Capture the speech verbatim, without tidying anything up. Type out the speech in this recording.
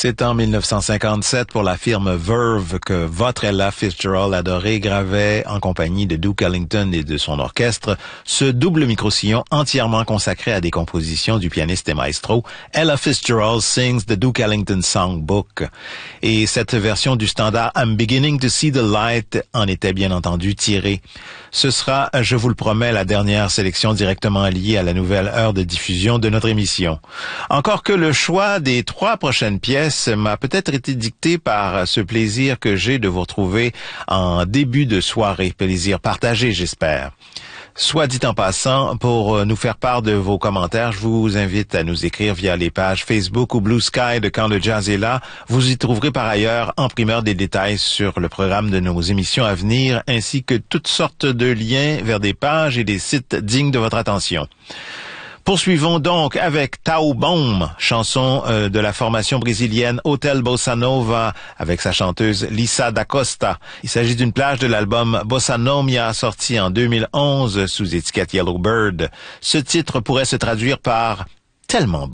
C'est en mille neuf cent cinquante-sept pour la firme Verve que votre Ella Fitzgerald adorée gravait en compagnie de Duke Ellington et de son orchestre ce double micro-sillon entièrement consacré à des compositions du pianiste et maestro Ella Fitzgerald Sings the Duke Ellington Songbook. Et cette version du standard I'm Beginning to See the Light en était bien entendu tirée. Ce sera, je vous le promets, la dernière sélection directement liée à la nouvelle heure de diffusion de notre émission. Encore que le choix des trois prochaines pièces m'a peut-être été dicté par ce plaisir que j'ai de vous retrouver en début de soirée. Plaisir partagé, j'espère. Soit dit en passant, pour nous faire part de vos commentaires, je vous invite à nous écrire via les pages Facebook ou Blue Sky de Quand le Jazz est là. Vous y trouverez par ailleurs en primeur des détails sur le programme de nos émissions à venir, ainsi que toutes sortes de liens vers des pages et des sites dignes de votre attention. Poursuivons donc avec Tao Bom, chanson euh, de la formation brésilienne Hotel Bossa Nova avec sa chanteuse Lissa da Costa. Il s'agit d'une plage de l'album Bossa Nomia sorti en deux mille onze sous étiquette Yellow Bird. Ce titre pourrait se traduire par « tellement bon ».